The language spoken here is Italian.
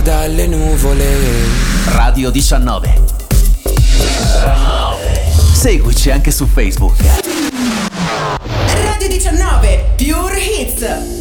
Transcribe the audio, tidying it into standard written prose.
dalle nuvole. Radio 19. Seguici anche su Facebook. Radio 19, Pure Hits.